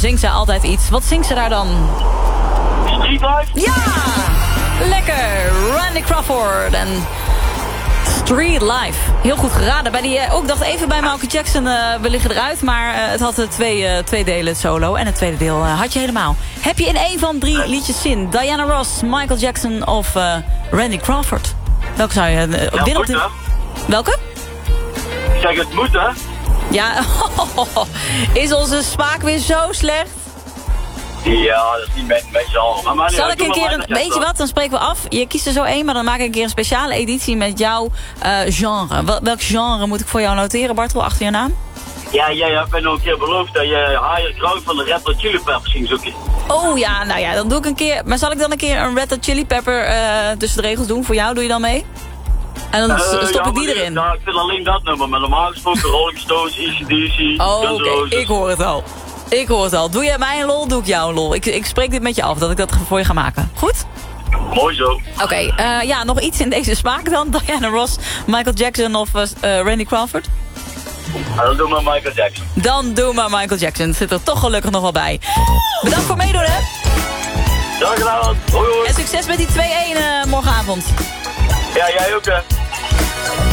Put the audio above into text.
zingt zij altijd iets. Wat zingt ze daar dan? Street Life? Ja! Lekker! Randy Crawford en Street Life. Heel goed geraden. Bij die, ook dacht even bij Michael Jackson, we liggen eruit. Maar het had twee delen solo. En het tweede deel had je helemaal. Heb je in één van 3 liedjes zin? Diana Ross, Michael Jackson of Randy Crawford? Welke zou je winnen op dit... Welke? Ik zeg, het moet, hè? Ja, is onze smaak weer zo slecht? Ja, dat is niet mijn genre. Maar zal ik een keer weet je wat, dan spreken we af. Je kiest er zo één, maar dan maak ik een keer een speciale editie met jouw genre. Welk genre moet ik voor jou noteren, Bartel, achter je naam? Ja, jij hebt mij nog een keer beloofd dat je Higher Ground van de Red Hot Chili Peppers ging zoeken. Oh ja, nou ja, dan doe ik een keer... Maar zal ik dan een keer een Red Hot Chili Pepper tussen de regels doen voor jou? Doe je dan mee? En dan stop ik die erin. Ja, ik vind alleen dat nummer, maar normaal gesproken Rolling Stones, AC/DC, Oh, oké, ik hoor het al. Ik hoor het al. Doe jij mij een lol, doe ik jou een lol. Ik spreek dit met je af, dat ik dat voor je ga maken. Goed? Mooi zo. Oké, ja, nog iets in deze smaak dan? Diana Ross, Michael Jackson of Randy Crawford? Dan doen we Michael Jackson. Dan doen we Michael Jackson. Zit er toch gelukkig nog wel bij. Bedankt voor meedoen, hè? Dag gedaan. Hoi hoi. En succes met die 2-1 morgenavond. Ja, jij ook, hè.